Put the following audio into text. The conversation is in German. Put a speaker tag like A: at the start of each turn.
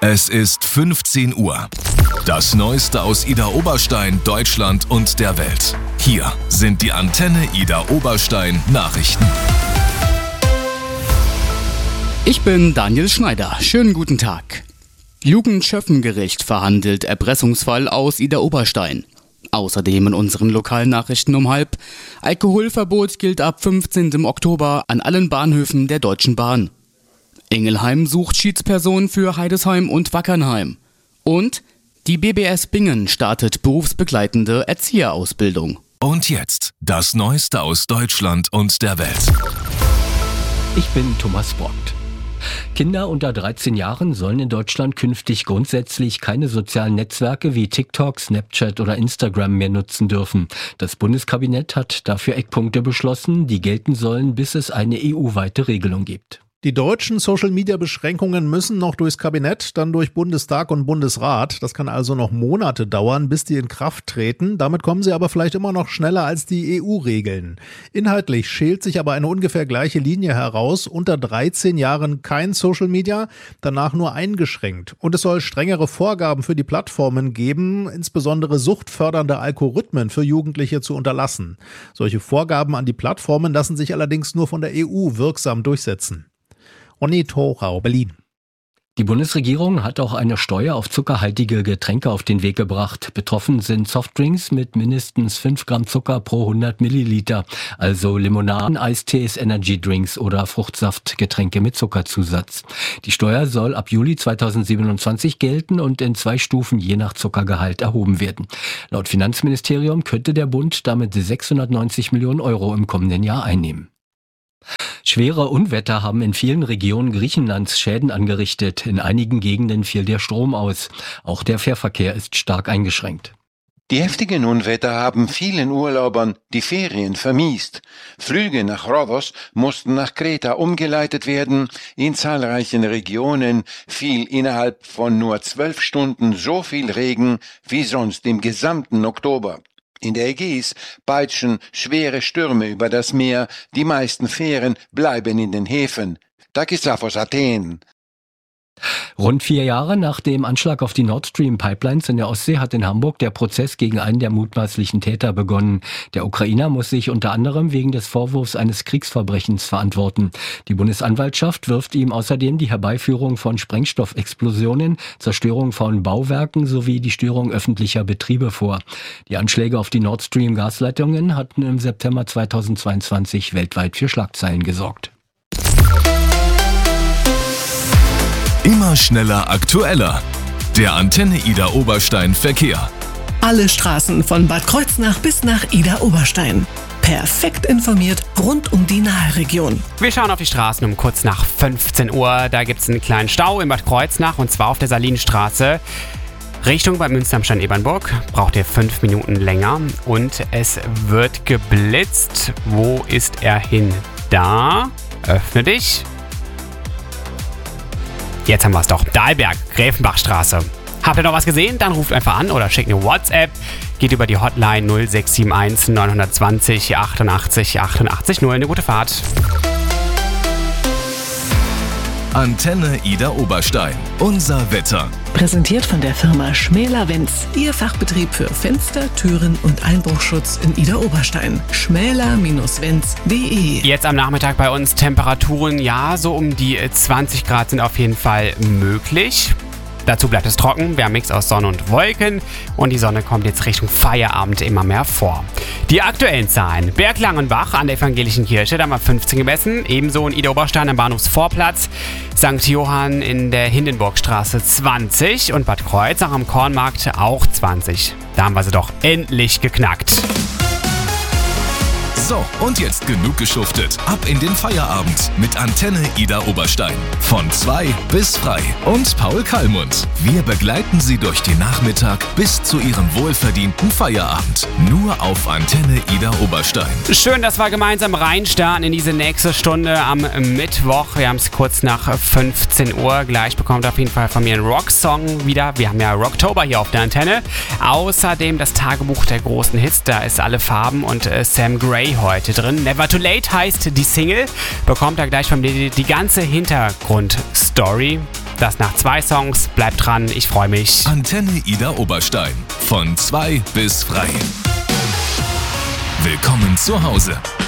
A: Es ist 15 Uhr. Das Neueste aus Ida Oberstein, Deutschland und der Welt. Hier sind die Antenne Ida Oberstein Nachrichten.
B: Ich bin Daniel Schneider. Schönen guten Tag. Jugendschöffengericht verhandelt Erpressungsfall aus Ida Oberstein. Außerdem in unseren lokalen Nachrichten um 12:30. Alkoholverbot gilt ab 15. Oktober an allen Bahnhöfen der Deutschen Bahn. Ingelheim sucht Schiedsperson für Heidesheim und Wackernheim. Und die BBS Bingen startet berufsbegleitende Erzieherausbildung.
A: Und jetzt das Neueste aus Deutschland und der Welt.
C: Ich bin Thomas Brockt. Kinder unter 13 Jahren sollen in Deutschland künftig grundsätzlich keine sozialen Netzwerke wie TikTok, Snapchat oder Instagram mehr nutzen dürfen. Das Bundeskabinett hat dafür Eckpunkte beschlossen, die gelten sollen, bis es eine EU-weite Regelung gibt.
D: Die deutschen Social-Media-Beschränkungen müssen noch durchs Kabinett, dann durch Bundestag und Bundesrat. Das kann also noch Monate dauern, bis die in Kraft treten. Damit kommen sie aber vielleicht immer noch schneller als die EU-Regeln. Inhaltlich schält sich aber eine ungefähr gleiche Linie heraus. Unter 13 Jahren kein Social-Media, danach nur eingeschränkt. Und es soll strengere Vorgaben für die Plattformen geben, insbesondere suchtfördernde Algorithmen für Jugendliche zu unterlassen. Solche Vorgaben an die Plattformen lassen sich allerdings nur von der EU wirksam durchsetzen. Onni Thorau, Berlin.
C: Die Bundesregierung hat auch eine Steuer auf zuckerhaltige Getränke auf den Weg gebracht. Betroffen sind Softdrinks mit mindestens 5 Gramm Zucker pro 100 Milliliter, also Limonaden, Eistees, Energydrinks oder Fruchtsaftgetränke mit Zuckerzusatz. Die Steuer soll ab Juli 2027 gelten und in 2 Stufen je nach Zuckergehalt erhoben werden. Laut Finanzministerium könnte der Bund damit 690 Millionen Euro im kommenden Jahr einnehmen. Schwere Unwetter haben in vielen Regionen Griechenlands Schäden angerichtet. In einigen Gegenden fiel der Strom aus. Auch der Fährverkehr ist stark eingeschränkt.
E: Die heftigen Unwetter haben vielen Urlaubern die Ferien vermiest. Flüge nach Rhodos mussten nach Kreta umgeleitet werden. In zahlreichen Regionen fiel innerhalb von nur 12 Stunden so viel Regen wie sonst im gesamten Oktober. In der Ägäis peitschen schwere Stürme über das Meer, die meisten Fähren bleiben in den Häfen. Takisafos Athen.
C: Rund 4 Jahre nach dem Anschlag auf die Nord Stream Pipelines in der Ostsee hat in Hamburg der Prozess gegen einen der mutmaßlichen Täter begonnen. Der Ukrainer muss sich unter anderem wegen des Vorwurfs eines Kriegsverbrechens verantworten. Die Bundesanwaltschaft wirft ihm außerdem die Herbeiführung von Sprengstoffexplosionen, Zerstörung von Bauwerken sowie die Störung öffentlicher Betriebe vor. Die Anschläge auf die Nord Stream Gasleitungen hatten im September 2022 weltweit für Schlagzeilen gesorgt.
A: Immer schneller, aktueller. Der Antenne Ida Oberstein Verkehr.
F: Alle Straßen von Bad Kreuznach bis nach Ida Oberstein. Perfekt informiert rund um die Nahregion.
G: Wir schauen auf die Straßen um kurz nach 15 Uhr. Da gibt es einen kleinen Stau in Bad Kreuznach und zwar auf der Salinstraße. Richtung Bad Münster am Ebernburg braucht ihr 5 Minuten länger und es wird geblitzt. Wo ist er hin? Da. Öffne dich. Jetzt haben wir es doch. Dahlberg, Gräfenbachstraße. Habt ihr noch was gesehen? Dann ruft einfach an oder schickt eine WhatsApp. Geht über die Hotline 0671 920 88 88 0. Eine gute Fahrt.
A: Antenne Ida Oberstein. Unser Wetter.
F: Präsentiert von der Firma Schmäler-Wenz. Ihr Fachbetrieb für Fenster, Türen und Einbruchschutz in Ida Oberstein. schmäler-wenz.de.
G: Jetzt am Nachmittag bei uns Temperaturen, ja, so um die 20 Grad sind auf jeden Fall möglich. Dazu bleibt es trocken, wir haben einen Mix aus Sonne und Wolken und die Sonne kommt jetzt Richtung Feierabend immer mehr vor. Die aktuellen Zahlen: Berglangenbach an der Evangelischen Kirche, da haben wir 15 gemessen, ebenso in Ida Oberstein am Bahnhofsvorplatz, St. Johann in der Hindenburgstraße 20 und Bad Kreuznach am Kornmarkt auch 20. Da haben wir sie doch endlich geknackt.
A: So, und jetzt genug geschuftet. Ab in den Feierabend mit Antenne Ida Oberstein. Von 2 bis frei. Und Paul Kallmund. Wir begleiten Sie durch den Nachmittag bis zu Ihrem wohlverdienten Feierabend. Nur auf Antenne Ida Oberstein.
G: Schön, dass wir gemeinsam reinstarten in diese nächste Stunde am Mittwoch. Wir haben es kurz nach 15 Uhr. Gleich bekommt auf jeden Fall von mir einen Rocksong wieder. Wir haben ja Rocktober hier auf der Antenne. Außerdem das Tagebuch der großen Hits. Da ist Alle Farben und Sam Gray heute drin. Never Too Late heißt die Single. Bekommt da gleich von mir die ganze Hintergrundstory. Das nach 2 Songs. Bleibt dran, ich freue mich.
A: Antenne Ida Oberstein. Von 2 bis frei. Willkommen zu Hause.